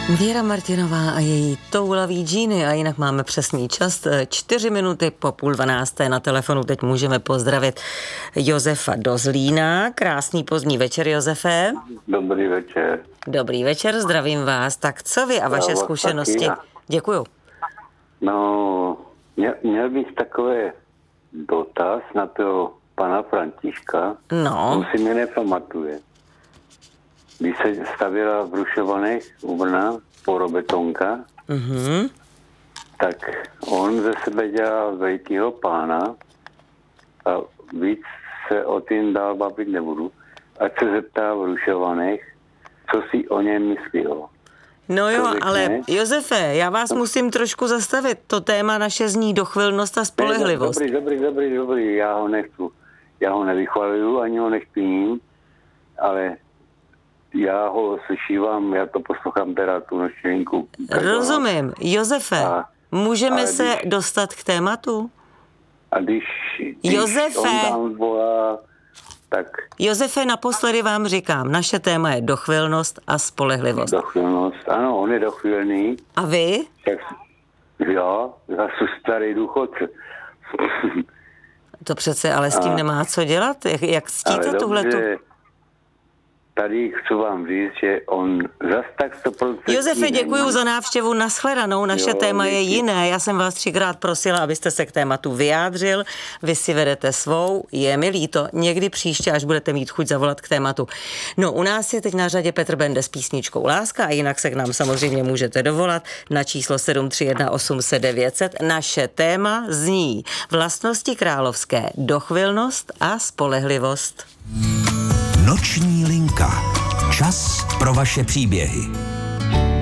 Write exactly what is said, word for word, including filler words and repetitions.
Věra Martinová a její toulavý džíny a jinak máme přesný čas. Čtyři minuty po půl dvanácté na telefonu teď můžeme pozdravit Josefa do Zlína. Krásný pozdní večer, Josefe. Dobrý večer. Dobrý večer, zdravím vás. Tak co vy a vaše Já zkušenosti? taky. Děkuju. No, měl, měl bych takové dotaz na toho pana Františka. No. On si mě nepamatuje. Když se stavila v Rušovanech u Brna porobetonka, Mhm. tak on ze sebe dělal velikýho pána a víc se o tím dál bavit nebudu. Ať se zeptá v Rušovanech, co si o něm myslího. No jo, řekne? ale Josefe, já vás musím trošku zastavit. To téma naše zní dochvilnost a spolehlivost. Dobrý, dobrý, dobrý, dobrý, já ho nechci. Já ho nevychvaluju, ani ho nechtěním, ale já ho slyšívám, já to poslouchám teda tu nočníku. Rozumím. Josefe, A- můžeme ale se když- dostat k tématu? A když, když Josefe! on tam volá, tak Josefe, naposledy vám říkám, naše téma je dochvilnost a spolehlivost. dochvilnost. Ano, on je dochvilný. A vy? Tak, já, já jsem starý důchodce. To přece ale s tím A- nemá co dělat. Jak, jak ctíte Ale tuhletu? dobře, tady chci vám říct, že on zas tak sto procent... Josefe, děkuji za návštěvu, nashledanou. Naše Jo, téma je díky. jiné. Já jsem vás třikrát prosila, abyste se k tématu vyjádřil. Vy si vedete svou, je mi líto. Někdy příště, až budete mít chuť zavolat k tématu. No, u nás je teď na řadě Petr Bende s písničkou Láska a jinak se k nám samozřejmě můžete dovolat na číslo sedm tři jedna osm set devět set. Naše téma zní vlastnosti královské, dochvilnost a spolehlivost. Noční linka. Čas pro vaše příběhy.